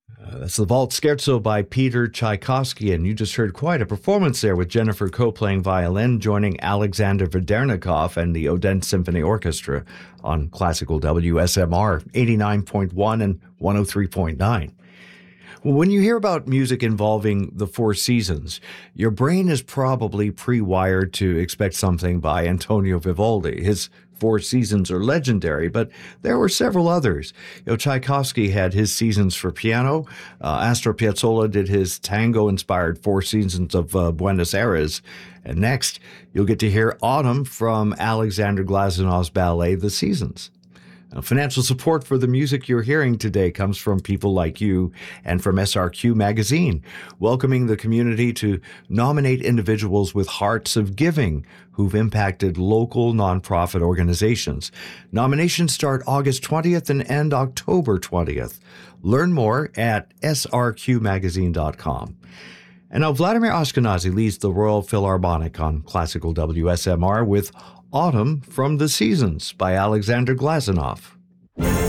That's the Vault Scherzo by Peter Tchaikovsky, and you just heard quite a performance there with Jennifer Coe playing violin, joining Alexander Vedernikov and the Odense Symphony Orchestra on classical WSMR 89.1 and 103.9. When you hear about music involving the Four Seasons, your brain is probably pre-wired to expect something by Antonio Vivaldi. His Four Seasons are legendary, but there were several others. Tchaikovsky had his Seasons for piano. Astor Piazzolla did his tango-inspired Four Seasons of Buenos Aires. And next, you'll get to hear Autumn from Alexander Glazunov's ballet, The Seasons. Financial support for the music you're hearing today comes from people like you and from SRQ Magazine, welcoming the community to nominate individuals with hearts of giving who've impacted local nonprofit organizations. Nominations start August 20th and end October 20th. Learn more at srqmagazine.com. And now Vladimir Ashkenazy leads the Royal Philharmonic on classical WSMR with Autumn from the Seasons by Alexander Glazunov.